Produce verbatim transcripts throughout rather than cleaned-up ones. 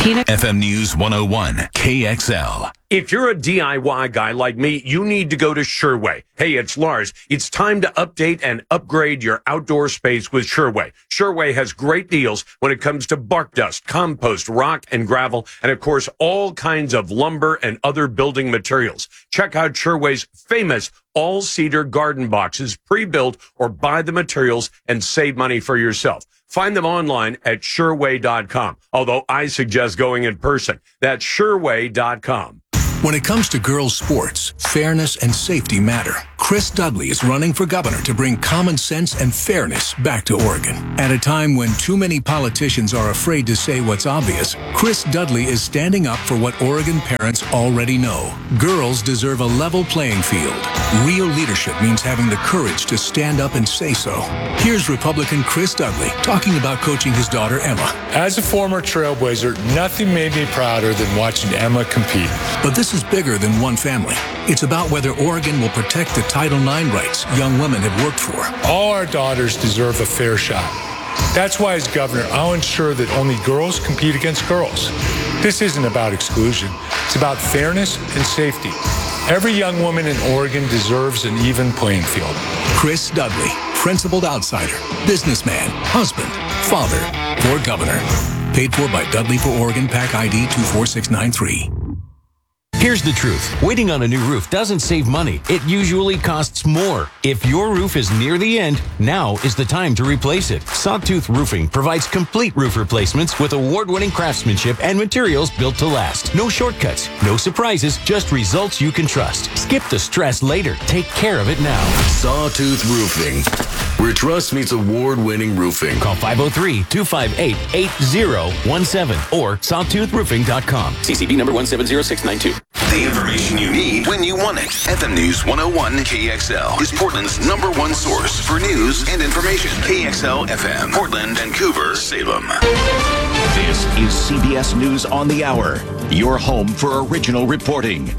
Tina. F M News one oh one, K X L. If you're a D I Y guy like me, you need to go to Sherway. Hey, it's Lars. It's time to update and upgrade your outdoor space with Sherway. Sherway has great deals when it comes to bark dust, compost, rock, and gravel, and of course, all kinds of lumber and other building materials. Check out Sherway's famous all-cedar garden boxes, pre-built, or buy the materials and save money for yourself. Find them online at Sherway dot com, although I suggest going in person. That's Sherway dot com. When it comes to girls' sports, fairness and safety matter. Chris Dudley is running for governor to bring common sense and fairness back to Oregon. At a time when too many politicians are afraid to say what's obvious, Chris Dudley is standing up for what Oregon parents already know. Girls deserve a level playing field. Real leadership means having the courage to stand up and say so. Here's Republican Chris Dudley talking about coaching his daughter Emma. As a former Trailblazer, nothing made me prouder than watching Emma compete. But this is bigger than one family. It's about whether Oregon will protect the Title nine rights young women have worked for. All our daughters deserve a fair shot. That's why as governor, I'll ensure that only girls compete against girls. This isn't about exclusion. It's about fairness and safety. Every young woman in Oregon deserves an even playing field. Chris Dudley, principled outsider, businessman, husband, father, for governor. Paid for by Dudley for Oregon, PAC I D two four six nine three. Here's the truth. Waiting on a new roof doesn't save money. It usually costs more. If your roof is near the end, now is the time to replace it. Sawtooth Roofing provides complete roof replacements with award-winning craftsmanship and materials built to last. No shortcuts, no surprises, just results you can trust. Skip the stress later. Take care of it now. Sawtooth Roofing, where trust meets award-winning roofing. Call five oh three, two five eight, eight oh one seven or sawtooth roofing dot com. C C B number one seven zero six nine two. The information you need when you want it. F M News one oh one K X L is Portland's number one source for news and information. K X L F M, Portland, Vancouver, Salem. This is C B S News on the Hour, your home for original reporting.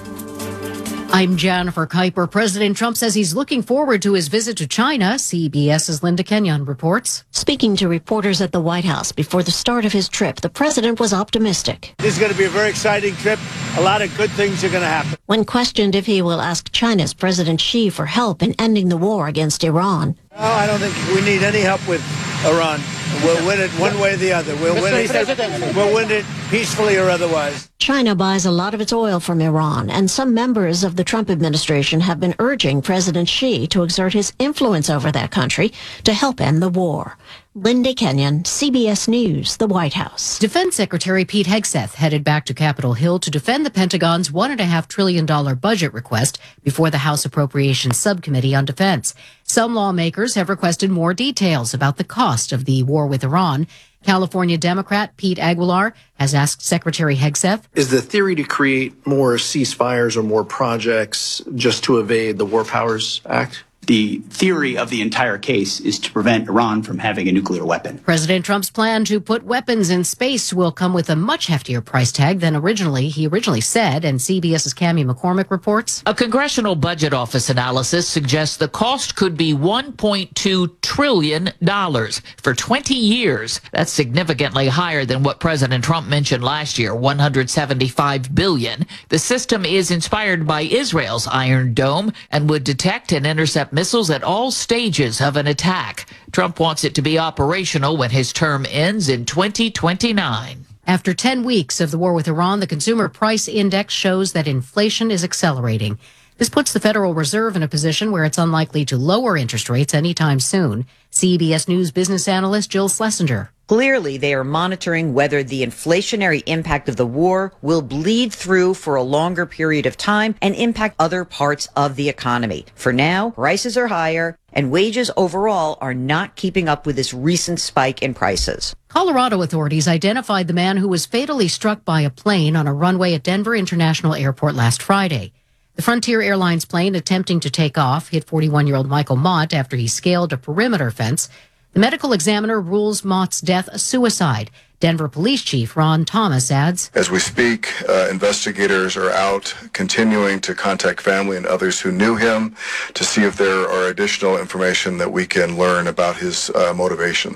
I'm Jennifer Kuiper. President Trump says he's looking forward to his visit to China. CBS's Linda Kenyon reports. Speaking to reporters at the White House before the start of his trip, the president was optimistic. This is going to be a very exciting trip. A lot of good things are going to happen. When questioned if he will ask China's President Xi for help in ending the war against Iran. No, I don't think we need any help with Iran. We'll win it one way or the other. We'll win it, we'll win it peacefully or otherwise. China buys a lot of its oil from Iran, and some members of the Trump administration have been urging President Xi to exert his influence over that country to help end the war. Linda Kenyon, C B S News, the White House. Defense Secretary Pete Hegseth headed back to Capitol Hill to defend the Pentagon's one point five trillion dollars budget request before the House Appropriations Subcommittee on Defense. Some lawmakers have requested more details about the cost of the war with Iran. California Democrat Pete Aguilar has asked Secretary Hegseth, is the theory to create more ceasefires or more projects just to evade the War Powers Act? The theory of the entire case is to prevent Iran from having a nuclear weapon. President Trump's plan to put weapons in space will come with a much heftier price tag than originally he originally said, and CBS's Cammie McCormick reports. A Congressional Budget Office analysis suggests the cost could be one point two trillion dollars for twenty years. That's significantly higher than what President Trump mentioned last year, one hundred seventy-five billion dollars. The system is inspired by Israel's Iron Dome and would detect and intercept missiles at all stages of an attack. Trump wants it to be operational when his term ends in twenty twenty-nine. After ten weeks of the war with Iran, the Consumer Price Index shows that inflation is accelerating. This puts the Federal Reserve in a position where it's unlikely to lower interest rates anytime soon. C B S News business analyst Jill Schlesinger. Clearly, they are monitoring whether the inflationary impact of the war will bleed through for a longer period of time and impact other parts of the economy. For now, prices are higher and wages overall are not keeping up with this recent spike in prices. Colorado authorities identified the man who was fatally struck by a plane on a runway at Denver International Airport last Friday. The Frontier Airlines plane attempting to take off hit forty-one-year-old Michael Mott after he scaled a perimeter fence. The medical examiner rules Mott's death a suicide. Denver Police Chief Ron Thomas adds, as we speak, uh, investigators are out continuing to contact family and others who knew him to see if there are additional information that we can learn about his uh, motivations.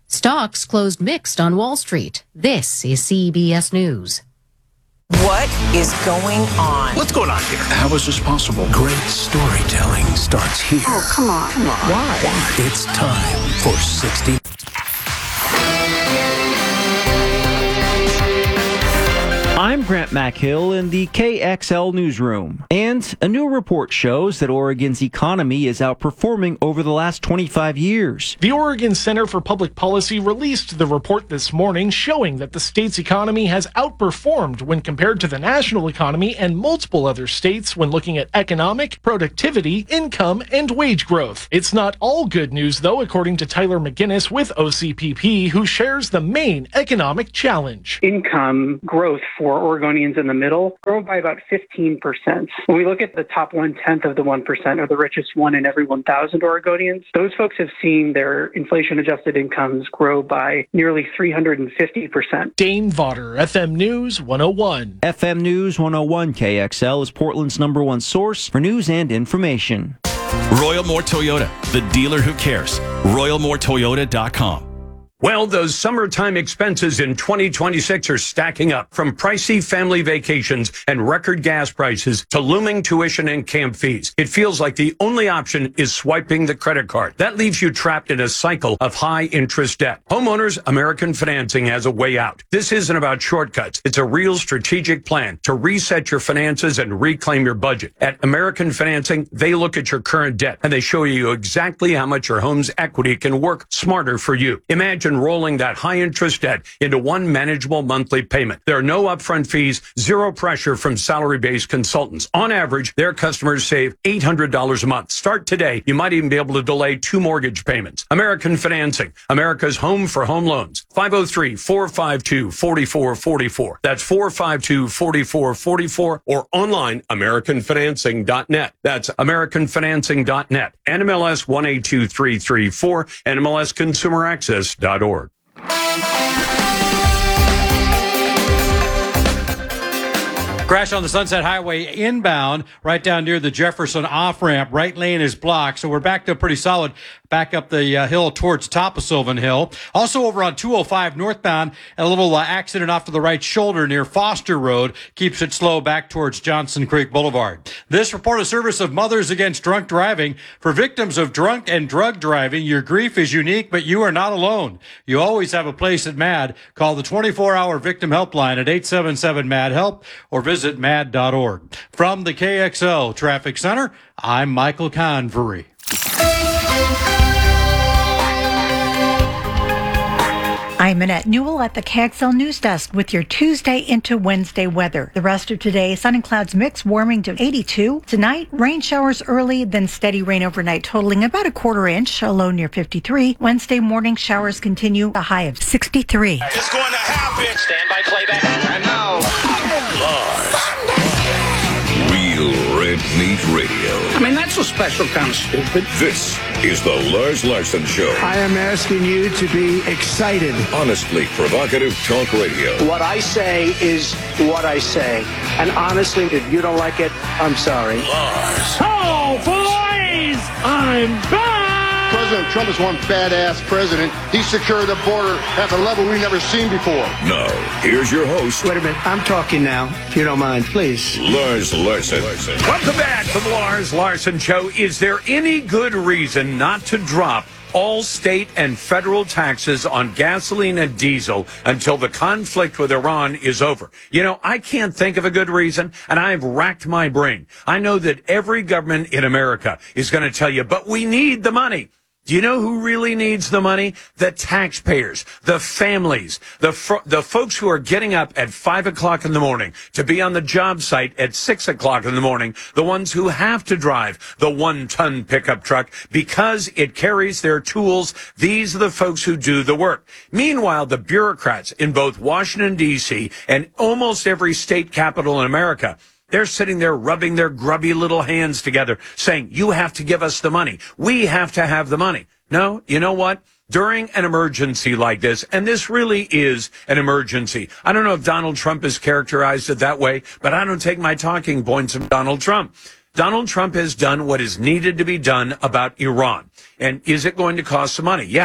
Stocks closed mixed on Wall Street. This is C B S News. What is going on? What's going on here? How is this possible? Great storytelling starts here. Oh, come on. Come on. Why? Why? It's time for sixty. I'm Grant McHill in the K X L newsroom. And a new report shows that Oregon's economy is outperforming over the last twenty-five years. The Oregon Center for Public Policy released the report this morning showing that the state's economy has outperformed when compared to the national economy and multiple other states when looking at economic, productivity, income, and wage growth. It's not all good news, though, according to Tyler McGinnis with O C P P, who shares the main economic challenge. Income growth for Oregonians in the middle grow by about fifteen percent. When we look at the top one-tenth of the one percent, or the richest one in every one thousand Oregonians, those folks have seen their inflation-adjusted incomes grow by nearly three hundred fifty percent. Dane Vodder, F M News one oh one. F M News one oh one K X L is Portland's number one source for news and information. Royal Moore Toyota, the dealer who cares. royal moore toyota dot com. Well, those summertime expenses in twenty twenty-six are stacking up, from pricey family vacations and record gas prices to looming tuition and camp fees. It feels like the only option is swiping the credit card. That leaves you trapped in a cycle of high interest debt. Homeowners American Financing has a way out. This isn't about shortcuts. It's a real strategic plan to reset your finances and reclaim your budget. At American Financing, they look at your current debt and they show you exactly how much your home's equity can work smarter for you. Imagine rolling that high-interest debt into one manageable monthly payment. There are no upfront fees, zero pressure from salary-based consultants. On average, their customers save eight hundred dollars a month. Start today. You might even be able to delay two mortgage payments. American Financing, America's home for home loans. five oh three, four five two, four four four four. That's four five two, four four four four, or online, american financing dot net. That's american financing dot net. N M L S one eight two three three four, N M L S consumer access dot org. Crash on the Sunset Highway inbound, right down near the Jefferson off-ramp. Right lane is blocked, so we're back to pretty solid back up the uh, hill towards top of Sylvan Hill. Also over on two oh five northbound, a little uh, accident off to the right shoulder near Foster Road keeps it slow back towards Johnson Creek Boulevard. This report of service of Mothers Against Drunk Driving. For victims of drunk and drug driving, your grief is unique, but you are not alone. You always have a place at MAD. Call the twenty-four hour victim helpline at eight seven seven MAD HELP or visit mad dot org. From the K X L Traffic Center, I'm Michael Convery. I'm Annette Newell at the K X L News Desk with your Tuesday into Wednesday weather. The rest of today, sun and clouds mix, warming to eighty-two. Tonight, rain showers early, then steady rain overnight, totaling about a quarter inch, a low near fifty-three. Wednesday morning, showers continue, a high of sixty-three. It's going to happen. Stand by playback. And now, Real Red Meat Radio. I mean, that's a special kind of stupid. This is the Lars Larson Show. I am asking you to be excited. Honestly provocative talk radio. What I say is what I say. And honestly, if you don't like it, I'm sorry. Lars. Oh, boys! I'm back! President Trump is one badass president. He secured the border at a level we've never seen before. Now, here's your host. Wait a minute. I'm talking now, if you don't mind, please. Lars Larson. Welcome back to the Lars Larson Show. Is there any good reason not to drop all state and federal taxes on gasoline and diesel until the conflict with Iran is over? You know, I can't think of a good reason, and I've racked my brain. I know that every government in America is going to tell you, but we need the money. Do you know who really needs the money? The taxpayers, the families, the fr- the folks who are getting up at five o'clock in the morning to be on the job site at six o'clock in the morning, the ones who have to drive the one-ton pickup truck because it carries their tools. These are the folks who do the work. Meanwhile, the bureaucrats in both Washington, D C and almost every state capital in America, they're sitting there rubbing their grubby little hands together saying, you have to give us the money. We have to have the money. No, you know what? During an emergency like this, and this really is an emergency. I don't know if Donald Trump has characterized it that way, but I don't take my talking points from Donald Trump. Donald Trump has done what is needed to be done about Iran. And is it going to cost some money? Yeah.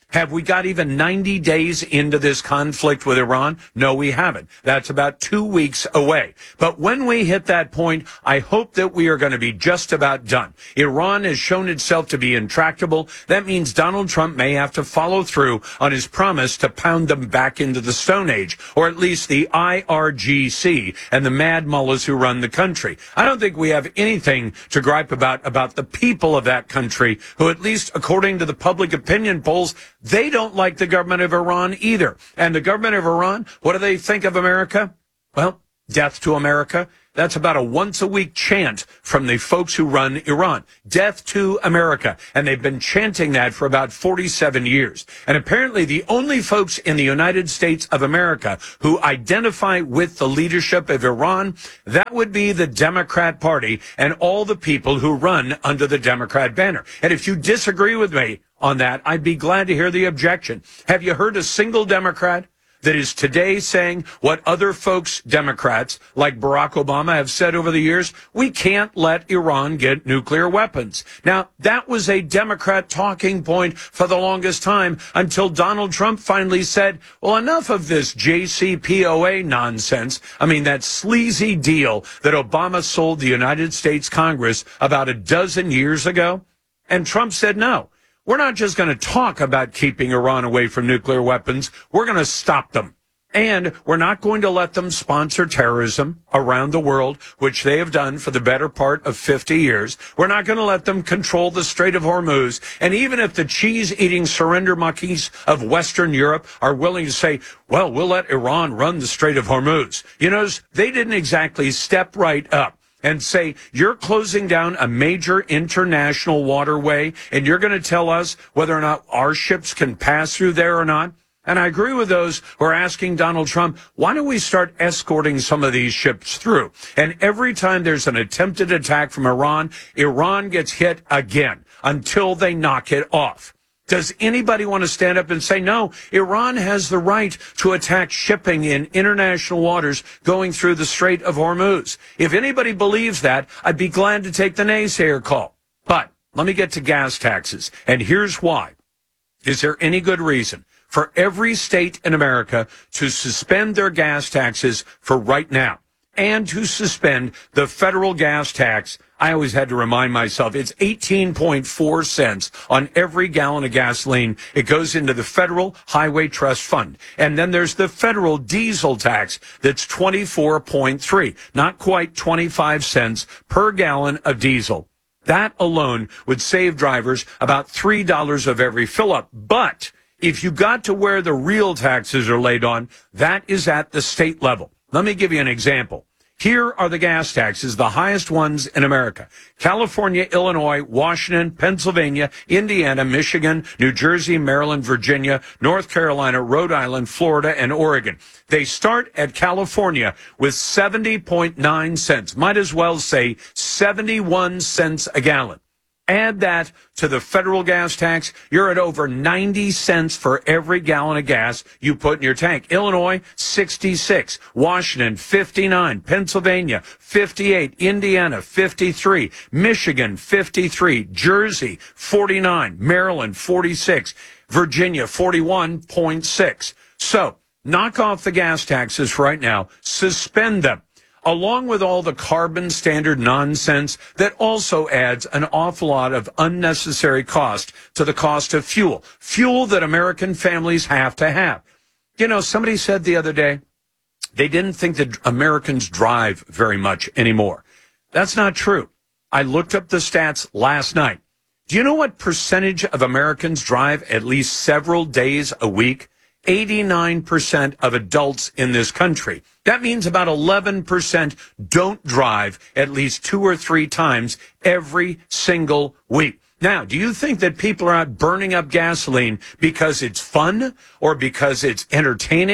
Have we got even ninety days into this conflict with Iran? No, we haven't. That's about two weeks away. But when we hit that point, I hope that we are going to be just about done. Iran has shown itself to be intractable. That means Donald Trump may have to follow through on his promise to pound them back into the Stone Age, or at least the I R G C and the mad mullahs who run the country. I don't think we have anything to gripe about about the people of that country, who, at least according to the public opinion polls, they don't like the government of Iran either. And the government of Iran, what do they think of America? Well, death to America. That's about a once a week chant from the folks who run Iran. Death to America. And they've been chanting that for about forty-seven years. And apparently the only folks in the United States of America who identify with the leadership of Iran, that would be the Democrat Party and all the people who run under the Democrat banner. And if you disagree with me on that, I'd be glad to hear the objection. Have you heard a single Democrat that is today saying what other folks, Democrats like Barack Obama, have said over the years? We can't let Iran get nuclear weapons. Now, that was a Democrat talking point for the longest time, until Donald Trump finally said, well, enough of this J C P O A nonsense. I mean, that sleazy deal that Obama sold the United States Congress about a dozen years ago. And Trump said, no. We're not just going to talk about keeping Iran away from nuclear weapons. We're going to stop them. And we're not going to let them sponsor terrorism around the world, which they have done for the better part of fifty years. We're not going to let them control the Strait of Hormuz. And even if the cheese-eating surrender monkeys of Western Europe are willing to say, well, we'll let Iran run the Strait of Hormuz, you know, they didn't exactly step right up and say, you're closing down a major international waterway, and you're going to tell us whether or not our ships can pass through there or not? And I agree with those who are asking Donald Trump, why don't we start escorting some of these ships through? And every time there's an attempted attack from Iran, Iran gets hit again until they knock it off. Does anybody want to stand up and say, no, Iran has the right to attack shipping in international waters going through the Strait of Hormuz? If anybody believes that, I'd be glad to take the naysayer call. But let me get to gas taxes. And here's why. Is there any good reason for every state in America to suspend their gas taxes for right now, and to suspend the federal gas tax? I always had to remind myself, it's eighteen point four cents on every gallon of gasoline. It goes into the Federal Highway Trust Fund. And then there's the federal diesel tax that's twenty-four point three, not quite twenty-five cents per gallon of diesel. That alone would save drivers about three dollars of every fill-up. But if you got to where the real taxes are laid on, that is at the state level. Let me give you an example. Here are the gas taxes, the highest ones in America. California, Illinois, Washington, Pennsylvania, Indiana, Michigan, New Jersey, Maryland, Virginia, North Carolina, Rhode Island, Florida, and Oregon. They start at California with seventy point nine cents. Might as well say seventy-one cents a gallon. Add that to the federal gas tax, you're at over ninety cents for every gallon of gas you put in your tank. Illinois, sixty-six. Washington, fifty-nine. Pennsylvania, fifty-eight. Indiana, fifty-three. Michigan, fifty-three. Jersey, forty-nine. Maryland, forty-six. Virginia, forty-one point six. So, knock off the gas taxes right now. Suspend them, along with all the carbon standard nonsense that also adds an awful lot of unnecessary cost to the cost of fuel. Fuel that American families have to have. You know, somebody said the other day they didn't think that Americans drive very much anymore. That's not true. I looked up the stats last night. Do you know what percentage of Americans drive at least several days a week? eighty-nine percent of adults in this country. That means about eleven percent don't drive at least two or three times every single week. Now, do you think that people are out burning up gasoline because it's fun or because it's entertaining?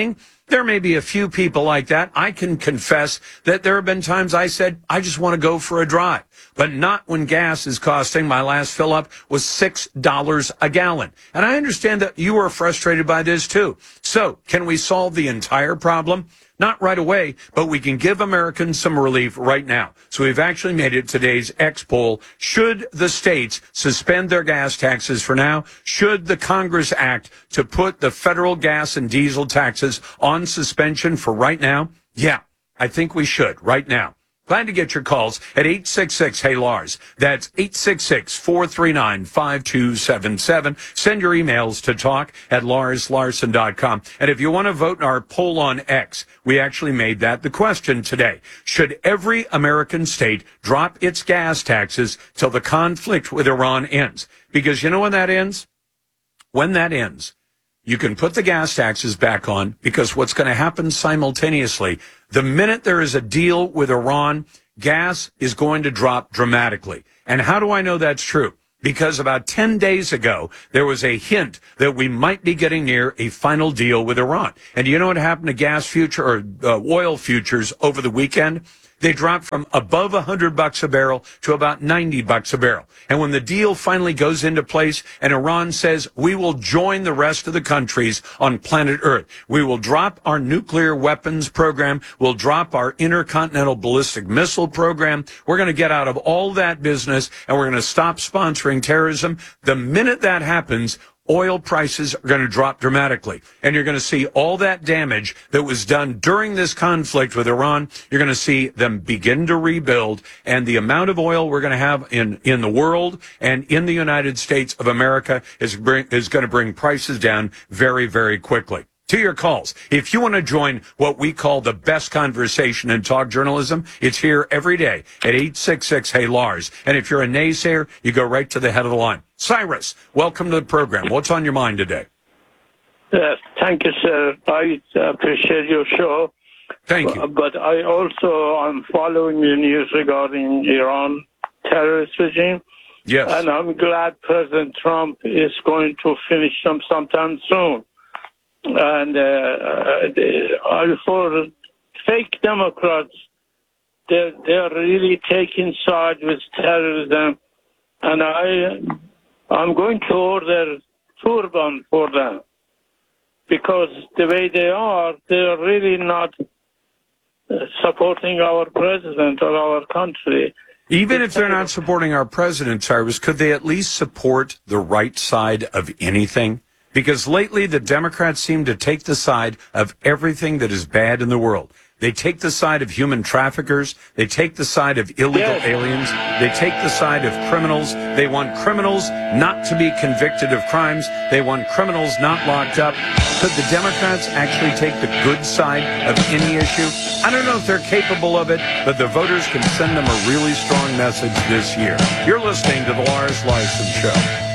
There may be a few people like that. I can confess that there have been times I said, I just want to go for a drive, but not when gas is costing. My last fill up was six dollars a gallon. And I understand that you are frustrated by this too. So can we solve the entire problem? Not right away, but we can give Americans some relief right now. So we've actually made it today's X poll. Should the states suspend their gas taxes for now? Should the Congress act to put the federal gas and diesel taxes on suspension for right now? Yeah, I think we should right now. Glad to get your calls at eight six six, hey Lars. That's eight six six, four three nine, five two seven seven. Send your emails to talk at lars larson dot com. And if you want to vote in our poll on X, we actually made that the question today. Should every American state drop its gas taxes till the conflict with Iran ends? Because you know when that ends? When that ends, you can put the gas taxes back on, because what's going to happen simultaneously, the minute there is a deal with Iran, gas is going to drop dramatically. And how do I know that's true? Because about ten days ago, there was a hint that we might be getting near a final deal with Iran. And you know what happened to gas future or uh, oil futures over the weekend? They dropped from above one hundred bucks a barrel to about ninety bucks a barrel. And when the deal finally goes into place and Iran says, we will join the rest of the countries on planet Earth, we will drop our nuclear weapons program, we'll drop our intercontinental ballistic missile program, we're going to get out of all that business, and we're going to stop sponsoring terrorism. The minute that happens, oil prices are going to drop dramatically. And you're going to see all that damage that was done during this conflict with Iran. You're going to see them begin to rebuild. And the amount of oil we're going to have in, in the world and in the United States of America is, bring, is going to bring prices down very, very quickly. To your calls. If you want to join what we call the best conversation in talk journalism, it's here every day at eight six six, hey Lars. And if you're a naysayer, you go right to the head of the line. Cyrus, welcome to the program. What's on your mind today? Yes, thank you, sir. I appreciate your show. Thank you. But I also am following the news regarding Iran terrorist regime. Yes. And I'm glad President Trump is going to finish them sometime soon. And uh, uh, for fake Democrats, they're, they're really taking side with terrorism. And I, I'm going to order turban for them, because the way they are, they're really not supporting our president or our country. Even if they're not supporting our president, Cyrus, could they at least support the right side of anything? Because lately the Democrats seem to take the side of everything that is bad in the world. They take the side of human traffickers. They take the side of illegal yes. aliens. They take the side of criminals. They want criminals not to be convicted of crimes. They want criminals not locked up. Could the Democrats actually take the good side of any issue? I don't know if they're capable of it, but the voters can send them a really strong message this year. You're listening to the Lars Larson Show.